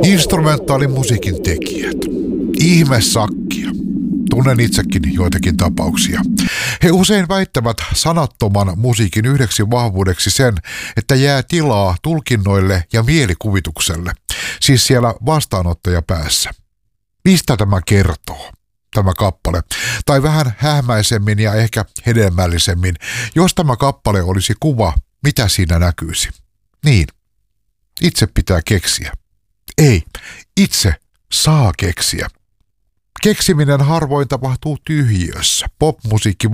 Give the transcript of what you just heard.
Instrumentaalimusiikin tekijät. Ihmesakkia. Tunnen itsekin joitakin tapauksia. He usein väittävät sanattoman musiikin yhdeksi vahvuudeksi sen, että jää tilaa tulkinnoille ja mielikuvitukselle, siis siellä vastaanottajapäässä. Mistä tämä kertoo, tämä kappale? Tai vähän hähmäisemmin ja ehkä hedelmällisemmin, jos tämä kappale olisi kuva, mitä siinä näkyisi? Niin, itse pitää keksiä. Ei, itse saa keksiä. Keksiminen harvoin tapahtuu tyhjiössä. Popmusiikki